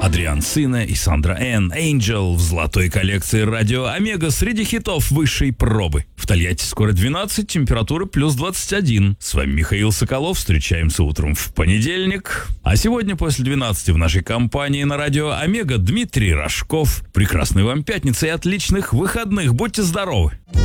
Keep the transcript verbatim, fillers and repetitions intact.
Адриан Сина и Сандра Эн, Angel в золотой коллекции радио Омега среди хитов высшей пробы. В Тольятти скоро двенадцать, температура плюс двадцать один. С вами Михаил Соколов, встречаемся утром в понедельник. А сегодня после двенадцати в нашей компании на радио Омега Дмитрий Рожков. Прекрасной вам пятницы и отличных выходных, будьте здоровы!